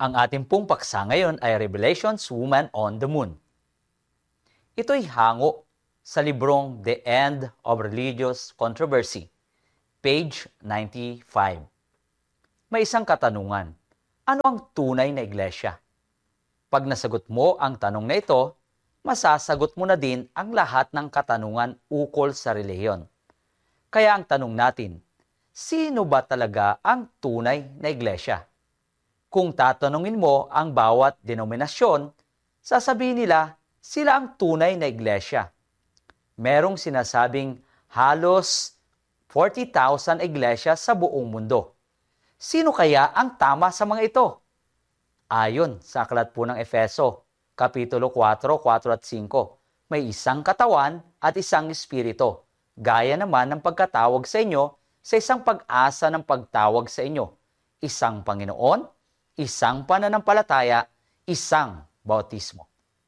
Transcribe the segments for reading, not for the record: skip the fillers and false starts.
Ang ating pong paksa ngayon ay Revelation's Woman on the Moon. Ito'y hango sa librong The End of Religious Controversy, page 95. May isang katanungan, ano ang tunay na iglesia? Pag nasagot mo ang tanong na ito, masasagot mo na din ang lahat ng katanungan ukol sa relihiyon. Kaya ang tanong natin, sino ba talaga ang tunay na iglesia? Kung tatanungin mo ang bawat denominasyon, sasabihin nila sila ang tunay na iglesia. Merong sinasabing halos 40,000 iglesia sa buong mundo. Sino kaya ang tama sa mga ito? Ayon sa aklat po ng Efeso, Kapitulo 4, 4 at 5, may isang katawan at isang espiritu, gaya naman ng pagkatawag sa inyo sa isang pag-asa ng pagtawag sa inyo, isang Panginoon, isang pananampalataya, isang bautismo.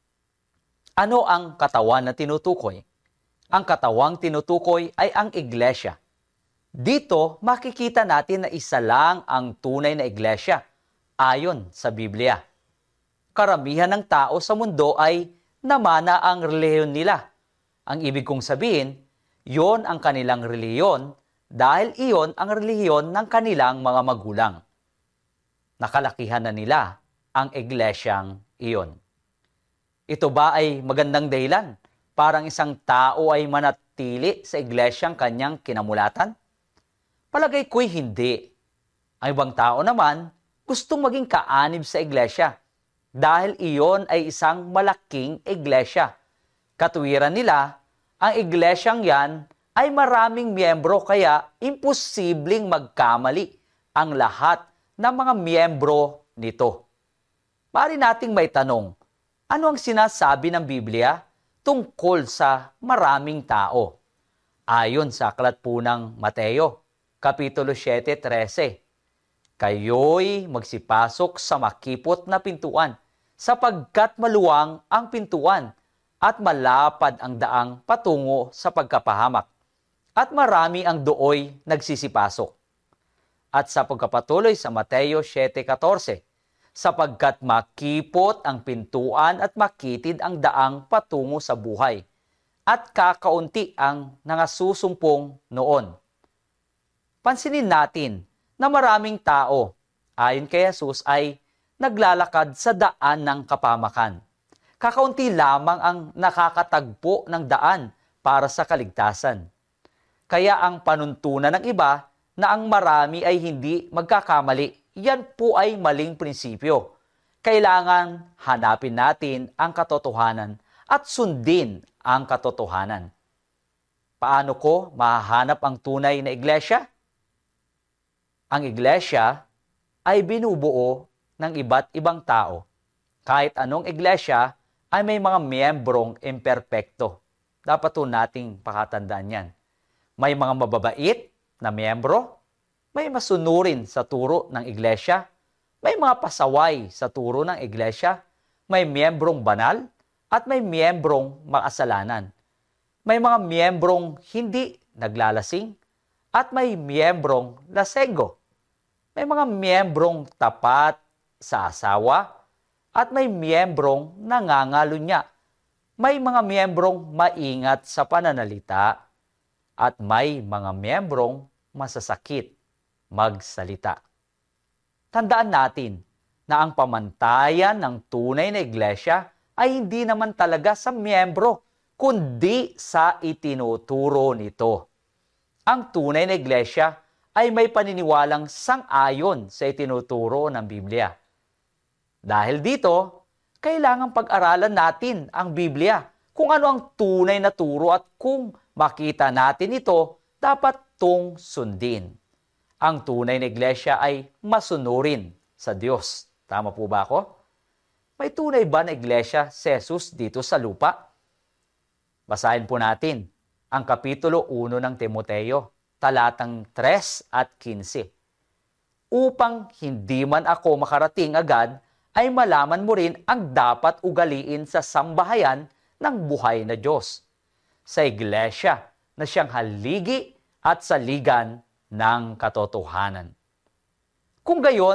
Ano ang katawan na tinutukoy? Ang katawang tinutukoy ay ang iglesia. Dito, makikita natin na isa lang ang tunay na iglesia, ayon sa Biblia. Karamihan ng tao sa mundo ay namana ang relihiyon nila. Ang ibig kong sabihin, yon ang kanilang relihiyon dahil iyon ang relihiyon ng kanilang mga magulang. Nakalakihan na nila ang iglesyang iyon. Ito ba ay magandang dahilan parang isang tao ay manatili sa iglesyang kanyang kinamulatan? Palagay ko'y hindi. Ang ibang tao naman gustong maging kaanib sa iglesia dahil iyon ay isang malaking iglesia. Katuwiran nila, ang iglesyang yan ay maraming miyembro kaya imposibleng magkamali ang lahat ng mga miyembro nito. Maaari nating may tanong, ano ang sinasabi ng Biblia tungkol sa maraming tao? Ayon sa aklat po ng Mateo, Kapitulo 7:13, kayo'y magsipasok sa makipot na pintuan, sapagkat maluwang ang pintuan at malapad ang daang patungo sa pagkapahamak, at marami ang dooy nagsisipasok. At sa pagkapatuloy sa Mateo 7:14, sapagkat makipot ang pintuan at makitid ang daang patungo sa buhay, at kakaunti ang nangasusumpong noon. Pansinin natin na maraming tao, ayon kay Jesus, ay naglalakad sa daan ng kapamakan. Kakaunti lamang ang nakakatagpo ng daan para sa kaligtasan. Kaya ang panuntunan ng iba na ang marami ay hindi magkakamali, yan po ay maling prinsipyo. Kailangan hanapin natin ang katotohanan at sundin ang katotohanan. Paano ko mahahanap ang tunay na iglesia? Ang iglesia ay binubuo ng iba't ibang tao. Kahit anong iglesia ay may mga miyembrong imperpekto. Dapat po nating pakatandaan yan. May mga mababait na miyembro, may masunurin sa turo ng iglesia, may mga pasaway sa turo ng iglesia, may miyembrong banal, at may miyembrong makasalanan. May mga miyembrong hindi naglalasing, at may miyembrong lasenggo. May mga miyembrong tapat sa asawa, at may miyembrong nangangalunya. May mga miyembrong maingat sa pananalita, at may mga miyembrong masasakit magsalita. Tandaan natin na ang pamantayan ng tunay na iglesia ay hindi naman talaga sa miyembro, kundi sa itinuturo nito. Ang tunay na iglesia ay may paniniwalang sang-ayon sa itinuturo ng Biblia. Dahil dito, kailangang pag-aralan natin ang Biblia, kung ano ang tunay na turo at kung makita natin ito, dapat tong sundin. Ang tunay na iglesia ay masunurin sa Diyos. Tama po ba ako? May tunay ba na iglesia si Jesus dito sa lupa? Basahin po natin ang Kapitulo 1 ng Timoteo, talatang 3 at 15. Upang hindi man ako makarating agad, ay malaman mo rin ang dapat ugaliin sa sambahayan ng buhay na Diyos, sa iglesia na siyang haligi at saligan ng katotohanan. Kung gayon,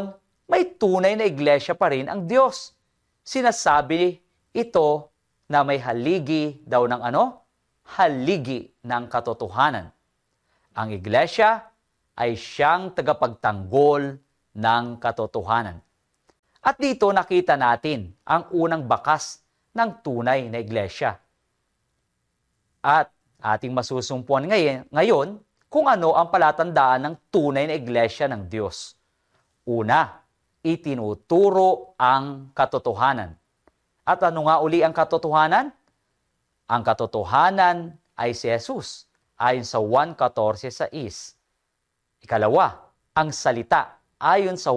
may tunay na iglesia pa rin ang Diyos. Sinasabi ito na may haligi daw ng ano? Haligi ng katotohanan. Ang iglesia ay siyang tagapagtanggol ng katotohanan. At dito nakita natin ang unang bakas ng tunay na iglesia. At ating masusumpuan ngayon kung ano ang palatandaan ng tunay na iglesia ng Diyos. Una, itinuturo ang katotohanan. At ano nga uli ang katotohanan? Ang katotohanan ay si Jesus, ayon sa 1:14. Ikalawa, ang salita, ayon sa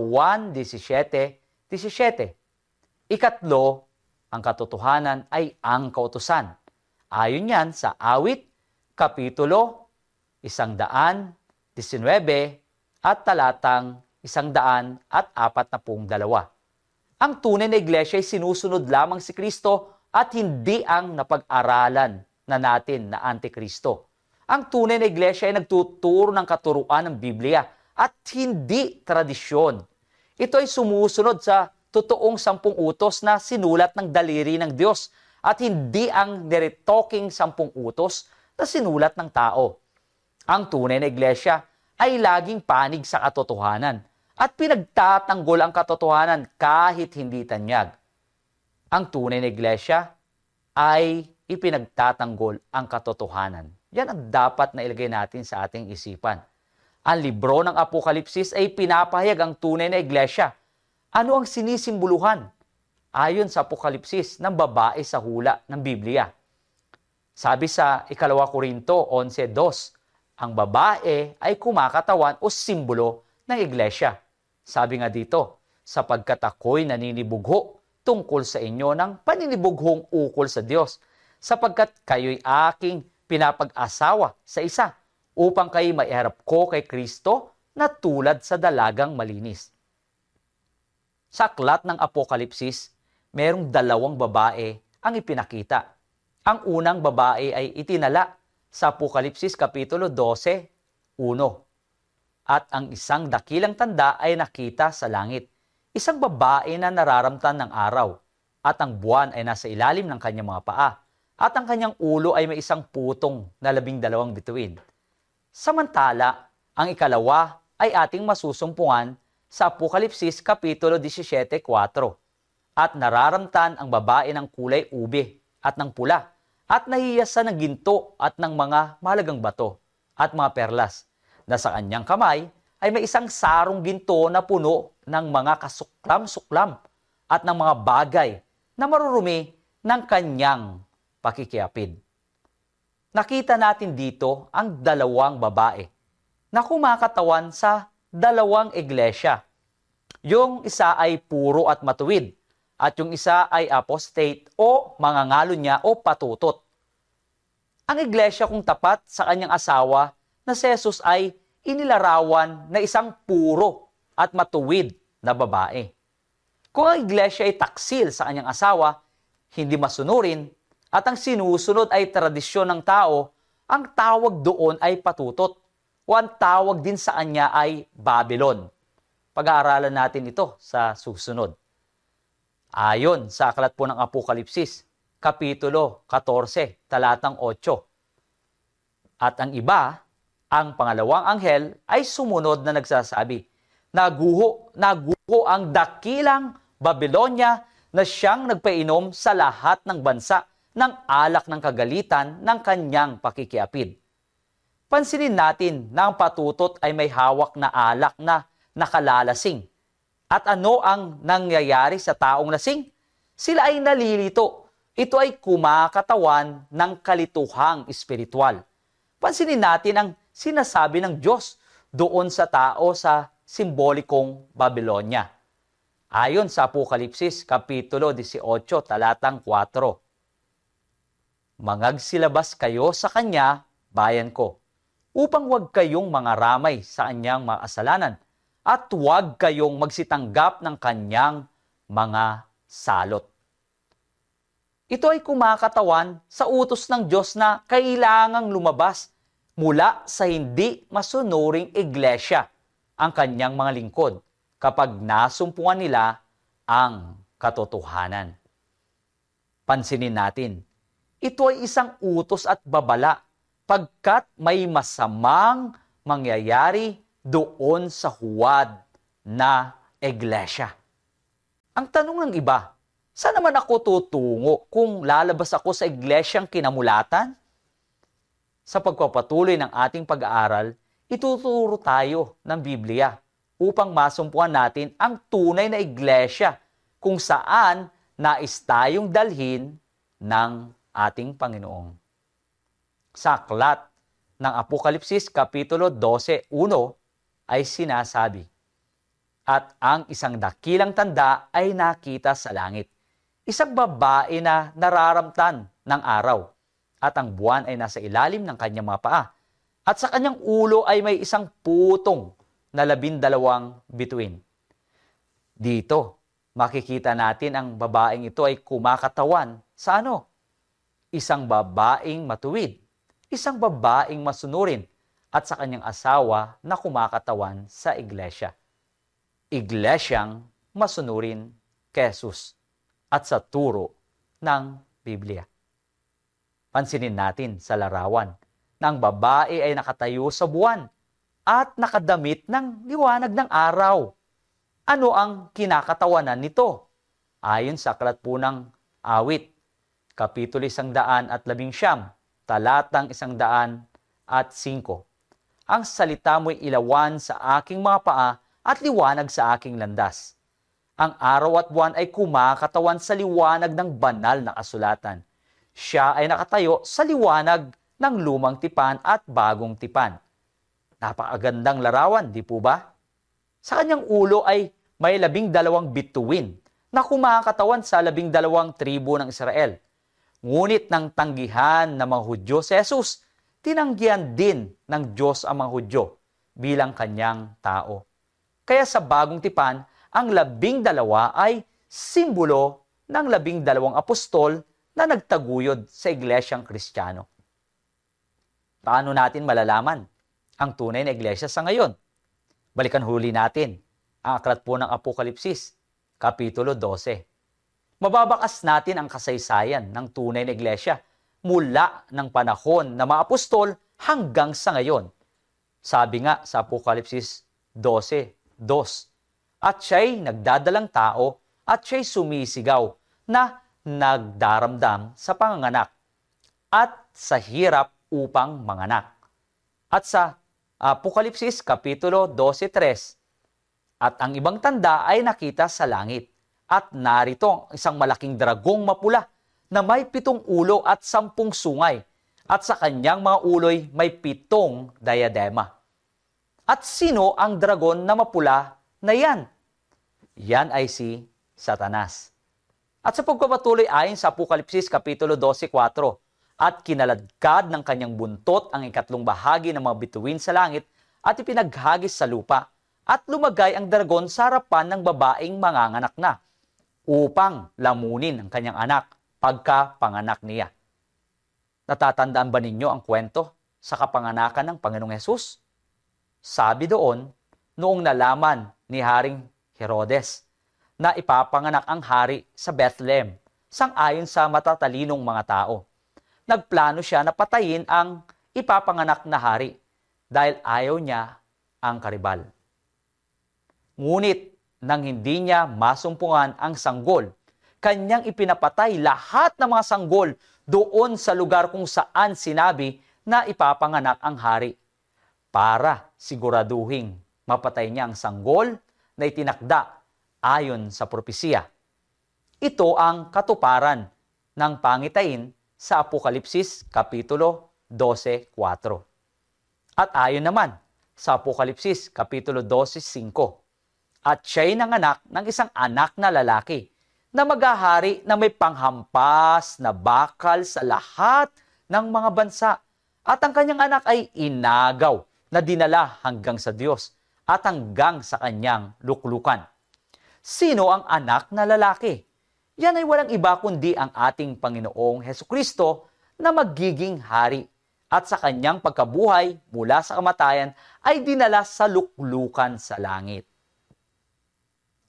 1:17. Ikatlo, ang katotohanan ay ang kautusan. Ayon yan sa Awit, Kapitulo 119 at talatang 142. Ang tunay na iglesia ay sinusunod lamang si Kristo at hindi ang napag-aralan na natin na Antikristo. Ang tunay na iglesia ay nagtuturo ng katuruan ng Biblia at hindi tradisyon. Ito ay sumusunod sa totoong 10 utos na sinulat ng daliri ng Diyos at hindi ang niretoking 10 utos na sinulat ng tao. Ang tunay na iglesia ay laging panig sa katotohanan at pinagtatanggol ang katotohanan kahit hindi tanyag. Ang tunay na iglesia ay ipinagtatanggol ang katotohanan. Yan ang dapat na ilagay natin sa ating isipan. Ang libro ng Apokalipsis ay pinapahayag ang tunay na iglesia. Ano ang sinisimboluhan? Ayon sa Apokalipsis ng babae sa hula ng Biblia. Sabi sa 2 Korinto 11:2, ang babae ay kumakatawan o simbolo ng iglesia. Sabi nga dito, sapagkat ako'y naninibugho tungkol sa inyo ng paninibughong ukol sa Diyos, sapagkat kayo'y aking pinapag-asawa sa isa, upang kayo maiharap ko kay Kristo na tulad sa dalagang malinis. Sa aklat ng Apokalipsis, merong 2 babae ang ipinakita. Ang unang babae ay itinala sa Apokalipsis Kapitulo 12:1. At ang isang dakilang tanda ay nakita sa langit. Isang babae na nararamtan ng araw, at ang buwan ay nasa ilalim ng kanyang mga paa, at ang kanyang ulo ay may isang putong na 12 bituin. Samantala, ang ikalawa ay ating masusumpungan sa Apokalipsis Kapitulo 17:4. At nararamtan ang babae ng kulay ube at ng pula, at nahiyasan ng ginto at ng mga mahalagang bato at mga perlas, na sa kanyang kamay ay may isang sarong ginto na puno ng mga kasuklam-suklam at ng mga bagay na marurumi ng kanyang pakikiapid. Nakita natin dito ang 2 babae na kumakatawan sa 2 iglesia. Yung isa ay puro at matuwid, at yung isa ay apostate o mangangalo niya o patutot. Ang iglesia kung tapat sa kanyang asawa na si Jesus ay inilarawan na isang puro at matuwid na babae. Kung ang iglesia ay taksil sa kanyang asawa, hindi masunurin, at ang sinusunod ay tradisyon ng tao, ang tawag doon ay patutot, o ang tawag din sa kanya ay Babylon. Pag-aaralan natin ito sa susunod. Ayon sa aklat po ng Apokalipsis, Kapitulo 14, talatang 8. At ang iba, ang pangalawang anghel, ay sumunod na nagsasabi, Naguho ang dakilang Babylonia na siyang nagpainom sa lahat ng bansa ng alak ng kagalitan ng kanyang pakikiapid. Pansinin natin na ang patutot ay may hawak na alak na nakalalasing. At ano ang nangyayari sa taong lasing? Sila ay nalilito. Ito ay kumakatawan ng kalituhang espiritual. Pansinin natin ang sinasabi ng Diyos doon sa tao sa simbolikong Babylonia. Ayon sa Apokalipsis, Kapitulo 18, talatang 4. Mangagsilabas kayo sa kanya, bayan ko, upang huwag kayong mangaramay sa kanyang mga kasalanan, at huwag kayong magsitanggap ng kanyang mga salot. Ito ay kumakatawan sa utos ng Diyos na kailangang lumabas mula sa hindi masunuring iglesia ang kanyang mga lingkod, kapag nasumpungan nila ang katotohanan. Pansinin natin, ito ay isang utos at babala pagkat may masamang mangyayari doon sa huwad na iglesia. Ang tanong ng iba, saan naman ako tutungo kung lalabas ako sa iglesyang kinamulatan? Sa pagpapatuloy ng ating pag-aaral, ituturo tayo ng Biblia upang masumpuan natin ang tunay na iglesia kung saan nais tayong dalhin ng ating Panginoong. Sa aklat ng Apokalipsis Kapitulo 12:1 ay sinasabi, "At ang isang dakilang tanda ay nakita sa langit, isang babae na nararamtan ng araw, at ang buwan ay nasa ilalim ng kanyang mga paa, at sa kanyang ulo ay may isang putong na 12 bituin." Dito, makikita natin ang babaeng ito ay kumakatawan sa ano? Isang babaeng matuwid, isang babaeng masunurin, at sa kanyang asawa na kumakatawan sa iglesia. Iglesyang masunurin kay Jesus at sa turo ng Biblia. Pansinin natin sa larawan na ang babae ay nakatayo sa buwan at nakadamit ng liwanag ng araw. Ano ang kinakatawanan nito? Ayon sa aklat po ng Awit, Kapitulo 119, talatang 105. "Ang salita mo'y ilawan sa aking mga paa at liwanag sa aking landas. Ang araw at buwan ay kumakatawan sa liwanag ng banal na kasulatan. Siya ay nakatayo sa liwanag ng lumang tipan at bagong tipan." Napakagandang larawan, di po ba? Sa kanyang ulo ay may 12 bituin na kumakatawan sa 12 tribo ng Israel. Ngunit nang tanggihan ng mga Hudyo si Jesus, tinanggihan din ng Diyos ang mga Hudyo bilang kanyang tao. Kaya sa bagong tipan, ang 12 ay simbolo ng 12 apostol na nagtaguyod sa iglesyang Kristiyano. Paano natin malalaman ang tunay na iglesia sa ngayon? Balikan huli natin ang aklat po ng Apokalipsis, Kapitulo 12. Mababakas natin ang kasaysayan ng tunay na iglesia mula ng panahon ng mga apostol hanggang sa ngayon. Sabi nga sa Apokalipsis 12:2, "At siya'y nagdadalang tao at siya'y sumisigaw na nagdaramdam sa panganganak at sa hirap upang manganak." At sa Apokalipsis Kapitulo 12:3, "At ang ibang tanda ay nakita sa langit, at narito ang isang malaking dragong mapula na may 7 ulo at 10 sungay, at sa kanyang mga uloy may 7 diadema." At sino ang dragon na mapula na yan? Yan ay si Satanas. At sa pagpapatuloy ayon sa Apokalipsis Kapitulo 12:4, "At kinaladkad ng kanyang buntot ang 2 bahagi ng mga bituin sa langit at ipinaghagis sa lupa, at lumagay ang dragon sa harapan ng babaeng manganganak na, upang lamunin ang kanyang anak pagkapanganak niya." Natatandaan ba ninyo ang kwento sa kapanganakan ng Panginoong Hesus? Sabi doon, noong nalaman ni Haring Herodes na ipapanganak ang hari sa Bethlehem, sang-ayon sa matatalinong mga tao, nagplano siya na patayin ang ipapanganak na hari dahil ayaw niya ang karibal. Ngunit nang hindi niya masumpungan ang sanggol, kanyang ipinapatay lahat ng mga sanggol doon sa lugar kung saan sinabi na ipapanganak ang hari, para siguraduhing mapatay niya ang sanggol na itinakda ayon sa propesiya. Ito ang katuparan ng pangitain sa Apokalipsis Kapitulo 12:4. At ayon naman sa Apokalipsis Kapitulo 12:5, "At siya'y nanganak ng isang anak na lalaki na maghahari na may panghampas na bakal sa lahat ng mga bansa. At ang kanyang anak ay inagaw na dinala hanggang sa Diyos at hanggang sa kanyang luklukan." Sino ang anak na lalaki? Yan ay walang iba kundi ang ating Panginoong Hesukristo na magiging hari, at sa kanyang pagkabuhay mula sa kamatayan ay dinala sa luklukan sa langit.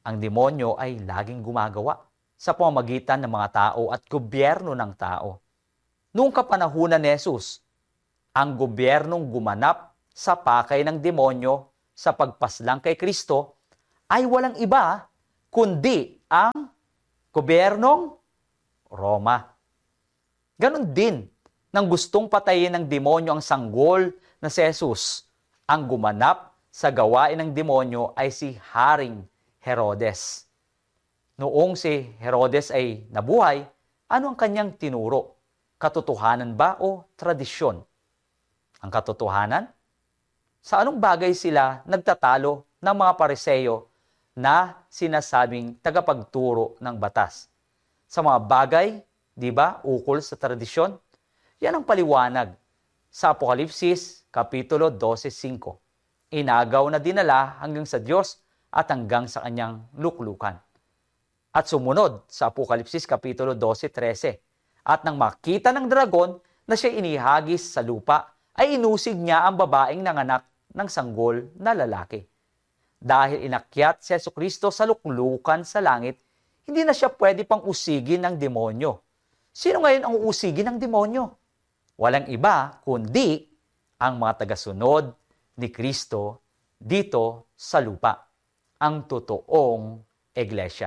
Ang demonyo ay laging gumagawa sa pamamagitan ng mga tao at gobyerno ng tao. Noong kapanahunan ni Jesus, ang gobyernong gumanap sa pakay ng demonyo sa pagpaslang kay Kristo ay walang iba kundi ang gobyernong Roma. Ganon din nang gustong patayin ng demonyo ang sanggol na si Jesus. Ang gumanap sa gawain ng demonyo ay si Haring Herodes. Noong si Herodes ay nabuhay, ano ang kanyang tinuro? Katotohanan ba o tradisyon? Ang katotohanan? Sa anong bagay sila nagtatalo ng mga Pariseo na sinasabing tagapagturo ng batas? Sa mga bagay, di ba, ukol sa tradisyon? Yan ang paliwanag sa Apokalipsis, Kapitulo 12:5. Inagaw na dinala hanggang sa Diyos at hanggang sa kanyang luklukan. At sumunod sa Apokalipsis, Kapitulo 12:13. At nang makita ng dragon na siya inihagis sa lupa, ay inusig niya ang babaeng nanganak ng sanggol na lalaki. Dahil inakyat si Jesucristo sa luklukan sa langit, hindi na siya pwede pang usigin ng demonyo. Sino ngayon ang uusigin ng demonyo? Walang iba kundi ang mga tagasunod ni Kristo dito sa lupa, ang totoong iglesia.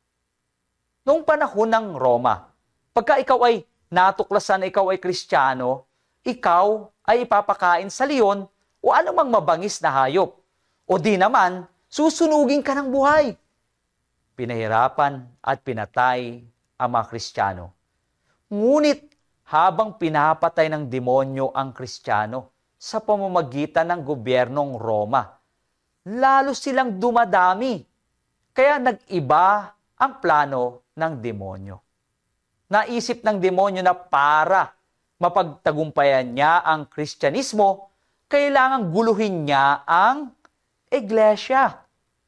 Noong panahon ng Roma, pagka ikaw ay natuklasan na ikaw ay Kristiyano, ikaw ay ipapakain sa leon o anumang mabangis na hayop. O di naman, susunugin ka ng buhay. Pinahirapan at pinatay ang mga Kristiyano. Ngunit habang pinapatay ng demonyo ang Kristiyano sa pamamagitan ng gobyernong Roma, lalo silang dumadami. Kaya nag-iba ang plano ng demonyo. Naisip ng demonyo na para mapagtagumpayan niya ang Kristyanismo, kailangang guluhin niya ang iglesia.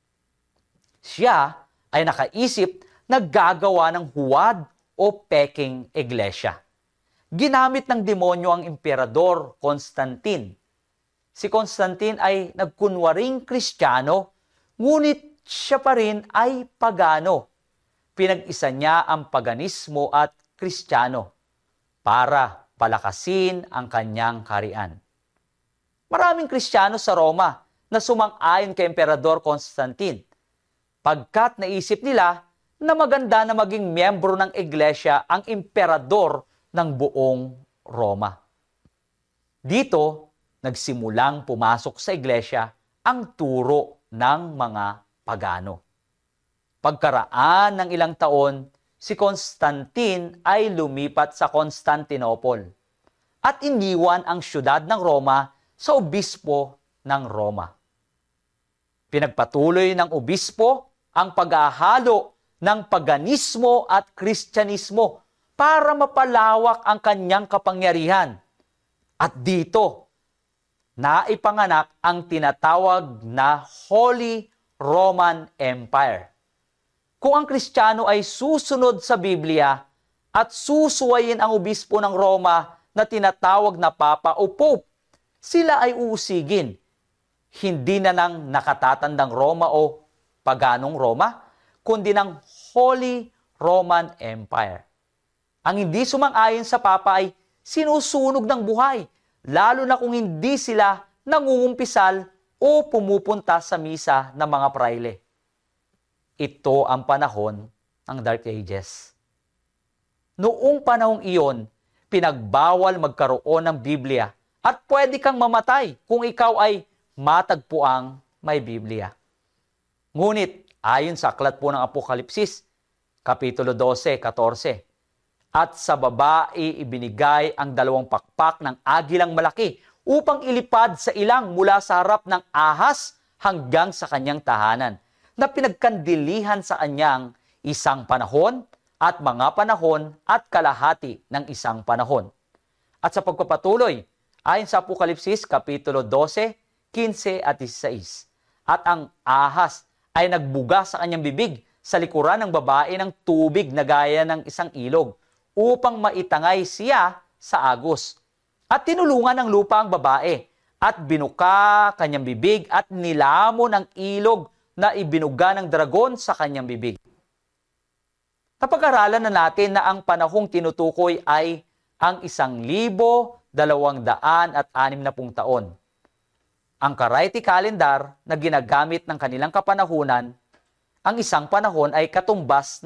Siya ay nakaisip na gagawa ng huwad o peking iglesia. Ginamit ng demonyo ang emperador Constantine. Si Constantine ay nagkunwaring Kristiyano, ngunit siya pa rin ay pagano. Pinag-isa niya ang paganismo at Kristiyano para palakasin ang kanyang kaharian. Maraming Kristiyano sa Roma na sumang-ayon kay Emperador Constantine, pagkat naisip nila na maganda na maging miyembro ng iglesia ang emperador ng buong Roma. Dito, nagsimulang pumasok sa iglesia ang turo ng mga pagano. Pagkaraan ng ilang taon, si Constantine ay lumipat sa Constantinople at iniwan ang siyudad ng Roma sa obispo ng Roma. Pinagpatuloy ng obispo ang pag-ahalo ng paganismo at Kristyanismo para mapalawak ang kanyang kapangyarihan. At dito, naipanganak ang tinatawag na Holy Roman Empire. Kung ang Kristiyano ay susunod sa Biblia at susuwayin ang obispo ng Roma na tinatawag na Papa o Pope, sila ay uusigin. Hindi na ng nakatatandang Roma o paganong Roma, kundi ng Holy Roman Empire. Ang hindi sumang-ayon sa Papa ay sinusunog ng buhay, lalo na kung hindi sila nangungumpisal o pumupunta sa misa ng mga praile. Ito ang panahon ng Dark Ages. Noong panahong iyon, pinagbawal magkaroon ng Biblia at pwede kang mamatay kung ikaw ay matagpuang may Biblia. Ngunit, ayon sa aklat po ng Apokalipsis, Kapitulo 12:14, at sa babae ibinigay ang 2 pakpak ng agilang malaki upang ilipad sa ilang mula sa harap ng ahas hanggang sa kanyang tahanan, na pinagkandilihan sa kanyang isang panahon at mga panahon at kalahati ng isang panahon. At sa pagpapatuloy, ayon sa Apokalipsis, Kapitulo 12:15 at 16, at ang ahas ay nagbuga sa kanyang bibig sa likuran ng babae ng tubig na gaya ng isang ilog upang maitangay siya sa agos. At tinulungan ng lupa ang babae at binuka kanyang bibig at nilamon ang ilog na ibinuga ng dragon sa kanyang bibig. Napag-aralan na natin na ang panahong tinutukoy ay ang 1,260 taon. Ang Karaite calendar na ginagamit ng kanilang kapanahunan, ang isang panahon ay katumbas